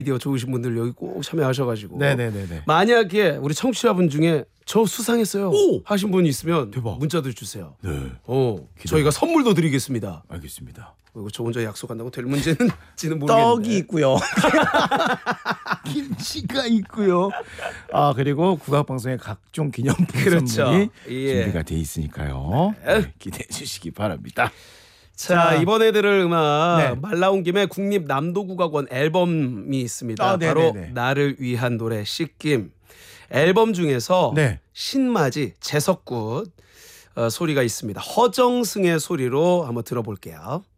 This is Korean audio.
아이디어 좋으신 분들 여기 꼭 참여하셔가지고 네네네네. 만약에 우리 청취자분 중에 저 수상했어요 오! 하신 분이 있으면 대박. 문자도 주세요. 네. 저희가 선물도 드리겠습니다. 알겠습니다. 그리고 저 혼자 약속한다고 될 문제는지는 모르겠는데. 떡이 있고요. 김치가 있고요. 아 그리고 국악방송의 각종 기념품 그렇죠. 선물이 예. 준비가 돼 있으니까요. 네, 기대해 주시기 바랍니다. 자 이번에 들을 음악 네. 말 나온 김에 국립남도국악원 앨범이 있습니다. 아, 바로 네네네. 나를 위한 노래 씻김 앨범 중에서 네. 신맞이 재석굿 소리가 있습니다. 허정승의 소리로 한번 들어볼게요.